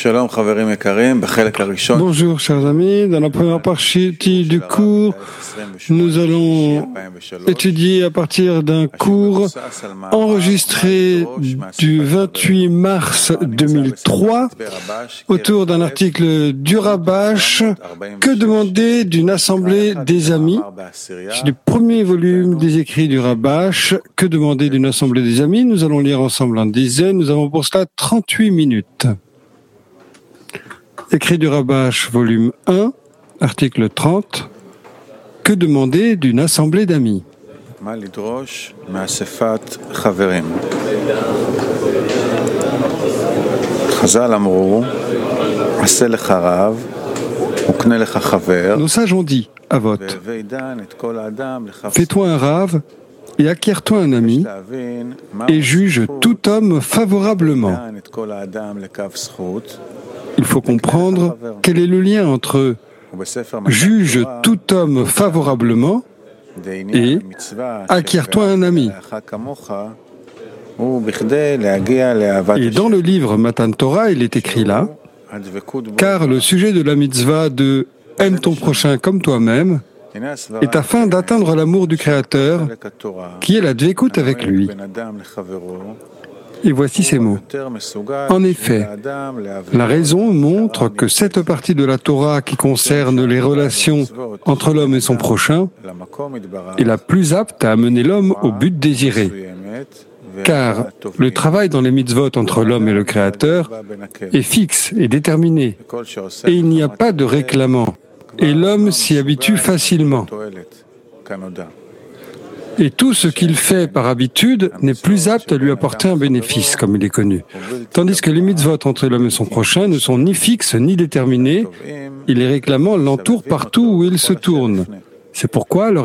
Bonjour chers amis, dans la première partie du cours, nous allons étudier à partir d'un cours enregistré du 28 mars 2003 autour d'un article du Rabash, Que demander d'une assemblée des amis? C'est du premier volume des écrits du Rabash, Que demander d'une assemblée des amis? Nous allons lire ensemble en dizaines, nous avons pour cela 38 minutes. Écrit du Rabash, volume 1, article 30. Que demander d'une assemblée d'amis? Nos sages ont dit, Avot, fais-toi un rave et acquiers-toi un ami et juge tout homme favorablement. Il faut comprendre quel est le lien entre juge tout homme favorablement et acquiers-toi un ami. Et dans le livre Matan Torah, il est écrit là, car le sujet de la mitzvah de aime ton prochain comme toi-même est afin d'atteindre l'amour du Créateur, qui est la dvekout avec lui. Et voici ces mots. En effet, la raison montre que cette partie de la Torah qui concerne les relations entre l'homme et son prochain est la plus apte à amener l'homme au but désiré. Car le travail dans les mitzvot entre l'homme et le Créateur est fixe et déterminé, et il n'y a pas de réclamant, et l'homme s'y habitue facilement. Et tout ce qu'il fait par habitude n'est plus apte à lui apporter un bénéfice, comme il est connu. Tandis que les mitzvot entre l'homme et son prochain ne sont ni fixes ni déterminés, et les réclamants l'entourent partout où il se tourne. C'est pourquoi leur